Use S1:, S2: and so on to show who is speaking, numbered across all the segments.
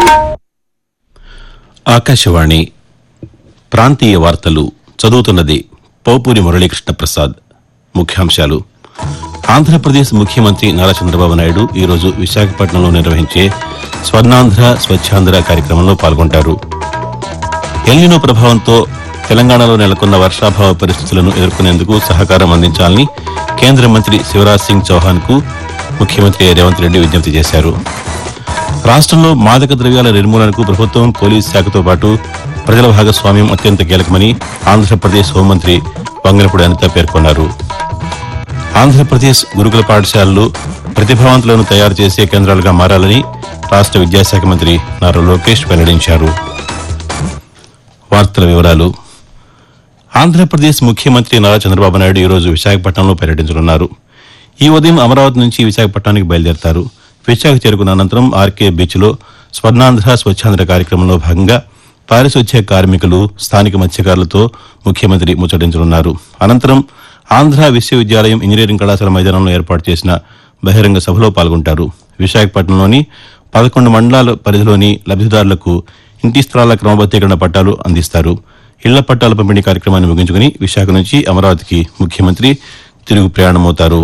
S1: ఆకాశవాణి ప్రాంతీయ వార్తలు చదువుతున్నది పోపూరి మురళీకృష్ణ ప్రసాద్. ముఖ్యాంశాలు. ఆంధ్రప్రదేశ్ ముఖ్యమంత్రి నారా చంద్రబాబు నాయుడు ఈరోజు విశాఖపట్నంలో నిర్వహించే స్వర్ణాంధ్ర స్వచ్ఛాంధ్ర కార్యక్రమంలో పాల్గొంటారు. ఎల్నినో ప్రభావంతో తెలంగాణలో నెలకొన్న వర్షాభావ పరిస్థితులను ఎదుర్కొనేందుకు సహకారం అందించాలని కేంద్ర మంత్రి శివరాజ్ సింగ్ చౌహాన్ కు ముఖ్యమంత్రి రేవంత్ రెడ్డి విజ్ఞప్తి చేశారు. రాష్ట్రంలో మాదక ద్రవ్యాల నిర్మూలనకు ప్రభుత్వం, పోలీసు శాఖతో పాటు ప్రజల భాగస్వామ్యం అత్యంత కీలకమని ఆంధ్రప్రదేశ్ హోంమంత్రి వంగలపూడి అనిత పేర్కొన్నారు. ఆంధ్రప్రదేశ్ గురుకుల పాఠశాలలు ప్రతిభావంతులను తయారు చేసే కేంద్రాలుగా మారాలని రాష్ట్ర విద్యాశాఖ మంత్రి నారా లోకేష్ వెల్లడించారు. వార్తల వివరాలు. ఆంధ్రప్రదేశ్ ముఖ్యమంత్రి నారా చంద్రబాబు నాయుడు ఈరోజు విశాఖపట్నంలో పర్యటించనున్నారు. ఈ ఉదయం అమరావతి నుంచి విశాఖపట్నానికి బయలుదేరతారు. విశాఖ చేరుకున్న అనంతరం ఆర్కే బీచ్లో స్వర్ణాంధ్ర స్వచ్ఛాంధ్ర కార్యక్రమంలో భాగంగా పారిశుధ్య కార్మికులు, స్థానిక మత్స్యకారులతో ముఖ్యమంత్రి ముచ్చటించనున్నారు. అనంతరం ఆంధ్ర విశ్వవిద్యాలయం ఇంజనీరింగ్ కళాశాల మైదానంలో ఏర్పాటు చేసిన బహిరంగ సభలో పాల్గొంటారు. విశాఖపట్నంలోని 11 మండలాల పరిధిలోని లబ్దిదారులకు ఇంటి స్థలాల క్రమబద్దీకరణ పట్టాలు అందిస్తారు. ఇళ్ల పట్టాల పంపిణీ కార్యక్రమాన్ని ముగించుకుని విశాఖ నుంచి అమరావతికి ముఖ్యమంత్రి తిరుగు ప్రయాణమవుతారు.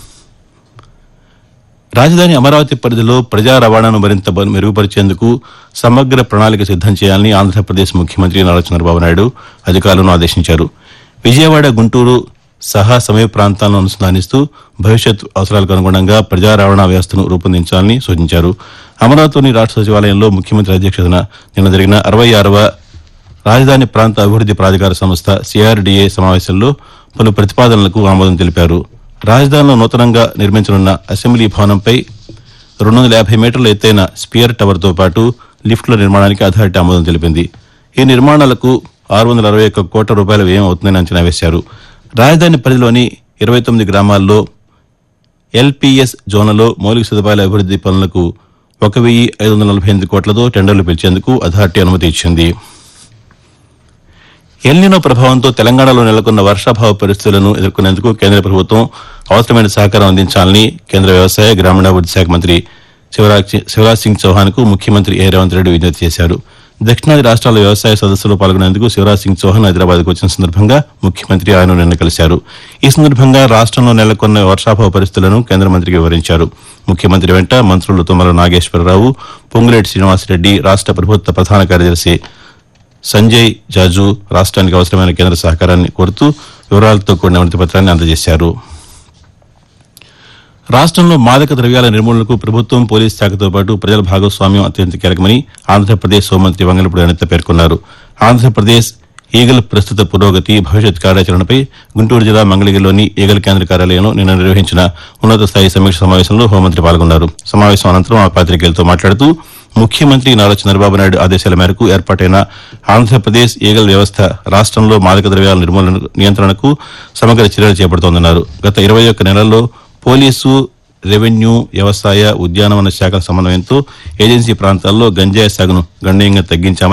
S1: రాజధాని అమరావతి పరిధిలో ప్రజా రవాణాను మరింత మెరుగుపరిచేందుకు సమగ్ర ప్రణాళిక సిద్దం చేయాలని ఆంధ్రప్రదేశ్ ముఖ్యమంత్రి నారా చంద్రబాబు నాయుడు అధికారులను ఆదేశించారు. విజయవాడ, గుంటూరు సహా సమీప ప్రాంతాలను అనుసంధానిస్తూ భవిష్యత్ అవసరాలకు అనుగుణంగా ప్రజా రవాణా వ్యవస్థను రూపొందించాలని సూచించారు. అమరావతిలోని రాష్ట్ర సచివాలయంలో ముఖ్యమంత్రి అధ్యక్షతన నిన్న జరిగిన 66వ రాజధాని ప్రాంత అభివృద్ది ప్రాధికార సంస్థ సిఆర్డీఏ సమావేశంలో పలు ప్రతిపాదనలకు ఆమోదం తెలిపారు. రాజధానిలో నూతనంగా నిర్మించనున్న అసెంబ్లీ భవనంపై 250 మీటర్ల ఎత్తైన స్పియర్ టవర్తో పాటు లిఫ్టుల నిర్మాణానికి అథారిటీ ఆమోదం తెలిపింది. ఈ నిర్మాణాలకు 661 కోట్ల రూపాయల వ్యయం అవుతుందని అంచనా వేశారు. రాజధాని పరిధిలోని 29 గ్రామాల్లో ఎల్పీఎస్ జోన్లలో మౌలిక సదుపాయాల అభివృద్ది పనులకు 1,548 కోట్లతో టెండర్లు పిలిచేందుకు అథారిటీ అనుమతి ఇచ్చింది. ఎల్నినో ప్రభావంతో తెలంగాణలో నెలకొన్న వర్షాభావ పరిస్థితులను ఎదుర్కొనేందుకు కేంద్ర ప్రభుత్వం అవసరమైన సహకారం అందించాలని కేంద్ర వ్యవసాయ, గ్రామీణాభివృద్ది శాఖ మంత్రి శివరాజ్ సింగ్ చౌహాన్ కు ముఖ్యమంత్రి రేవంత్ రెడ్డి విజ్ఞప్తి చేశారు. దక్షిణాది రాష్ట్రాల వ్యవసాయ సదస్సులో పాల్గొనేందుకు శివరాజ్ సింగ్ చౌహాన్ హైదరాబాద్కు వచ్చిన సందర్భంగా ముఖ్యమంత్రి ఆయన నిన్న కలిశారు. ఈ సందర్భంగా రాష్ట్రంలో నెలకొన్న వర్షాభావ పరిస్థితులను కేంద్ర మంత్రికి వివరించారు. ముఖ్యమంత్రి వెంట మంత్రులు తుమ్మల నాగేశ్వరరావు, పొంగులేటి శ్రీనివాసరెడ్డి, రాష్ట్ర ప్రభుత్వ ప్రధాన కార్యదర్శి సంజయ్ జాజు రాష్ట్రానికి అవసరమైన కేంద్ర సహకారాన్ని కోరుతూ వివరాలతో కూడిన వినతి పత్రాన్ని అందజేశారు. రాష్ట్రంలో మాదక ద్రవ్యాల నిర్మూలనకు ప్రభుత్వం, పోలీసు శాఖతో పాటు ప్రజల భాగస్వామ్యం అత్యంత కీలకమని ఆంధ్రప్రదేశ్ హోంమంత్రి వంగలపూడి అనిత పేర్కొన్నారు. ఆంధ్రప్రదేశ్ ఈగల్ ప్రస్తుత పురోగతి, భవిష్యత్ కార్యాచరణపై గుంటూరు జిల్లా మంగళగిరిలోని ఈగల్ కేంద్ర కార్యాలయంలో నిన్న నిర్వహించిన ఉన్నత స్థాయి సమీక్ష సమావేశంలో హోంమంత్రి పాల్గొన్నారు. సమావేశం అనంతరం ఆ పాతికేయులతో మాట్లాడుతూ ముఖ్యమంత్రి నారా చంద్రబాబు నాయుడు ఆదేశాల మేరకు ఏర్పాటైన ఆంధ్రప్రదేశ్ ఈగల్ వ్యవస్థ రాష్ట్రంలో మాదక ద్రవ్యాల నిర్మూలన నియంత్రణకు సమగ్ర చర్యలు చేపడుతోందన్నారు. గత 21 నెలల్లో పోలీసు, రెవెన్యూ, వ్యవసాయ, ఉద్యానవన శాఖల సమన్వయంతో ఏజెన్సీ ప్రాంతాల్లో గంజాయి సాగును గణనీయంగా తగ్గించామని